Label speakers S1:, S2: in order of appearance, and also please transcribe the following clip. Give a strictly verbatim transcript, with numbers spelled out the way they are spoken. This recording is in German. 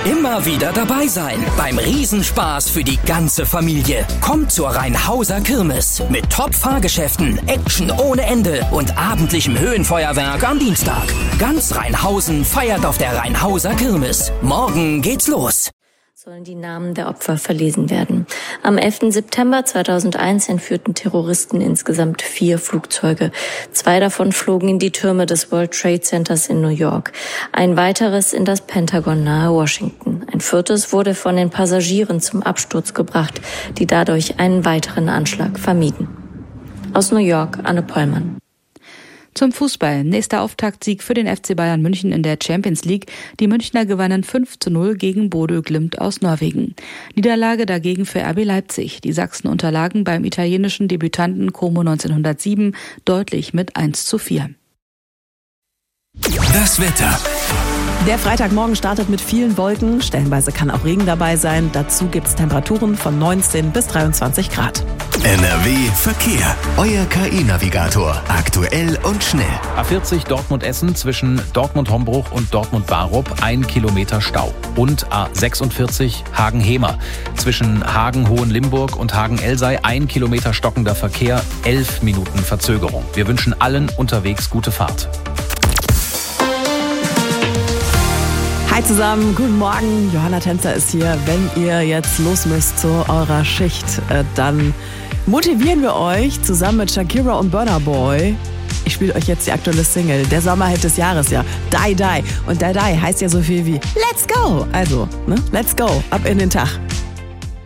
S1: Immer wieder dabei sein beim Riesenspaß für die ganze Familie. Kommt zur Rheinhauser Kirmes mit Top-Fahrgeschäften, Action ohne Ende und abendlichem Höhenfeuerwerk am Dienstag. Ganz Rheinhausen feiert auf der Rheinhauser Kirmes. Morgen geht's los.
S2: Sollen die Namen der Opfer verlesen werden. Am elften September zweitausendeins entführten Terroristen insgesamt vier Flugzeuge. Zwei davon flogen in die Türme des World Trade Centers in New York. Ein weiteres in das Pentagon nahe Washington. Ein viertes wurde von den Passagieren zum Absturz gebracht, die dadurch einen weiteren Anschlag vermieden. Aus New York, Anne Pollmann.
S3: Zum Fußball. Nächster Auftaktsieg für den F C Bayern München in der Champions League. Die Münchner gewannen fünf zu null gegen Bodø Glimt aus Norwegen. Niederlage dagegen für R B Leipzig. Die Sachsen unterlagen beim italienischen Debütanten Como neunzehnhundertsieben deutlich mit eins zu vier.
S4: Das Wetter.
S5: Der Freitagmorgen startet mit vielen Wolken. Stellenweise kann auch Regen dabei sein. Dazu gibt es Temperaturen von neunzehn bis dreiundzwanzig Grad.
S4: N R W Verkehr. Euer K I-Navigator. Aktuell und schnell.
S6: A vierzig Dortmund-Essen zwischen Dortmund-Hombruch und Dortmund-Barup ein Kilometer Stau. Und A sechsundvierzig Hagen-Hemer zwischen Hagen-Hohenlimburg und Hagen-Elsei ein Kilometer stockender Verkehr, elf Minuten Verzögerung. Wir wünschen allen unterwegs gute Fahrt.
S5: Hi zusammen, guten Morgen. Johanna Tänzer ist hier. Wenn ihr jetzt los müsst zu eurer Schicht, dann motivieren wir euch zusammen mit Shakira und Burna Boy. Ich spiele euch jetzt die aktuelle Single, der Sommerhit des Jahres, ja. Die Die. Und Die Die heißt ja so viel wie Let's Go. Also, ne? Let's go. Ab in den Tag.